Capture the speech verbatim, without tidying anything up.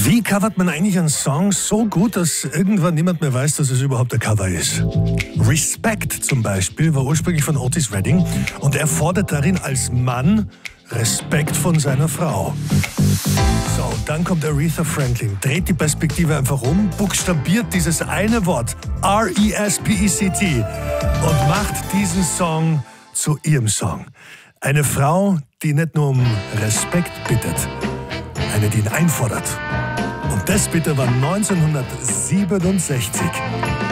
Wie covert man eigentlich einen Song so gut, dass irgendwann niemand mehr weiß, dass es überhaupt ein Cover ist? Respect zum Beispiel war ursprünglich von Otis Redding und er fordert darin als Mann Respekt von seiner Frau. So, und dann kommt Aretha Franklin, dreht die Perspektive einfach um, buchstabiert dieses eine Wort, R E S P E C T, und macht diesen Song zu ihrem Song. Eine Frau, die nicht nur um Respekt bittet, eine, die ihn einfordert. Und das bitte war neunzehnhundertsiebenundsechzig.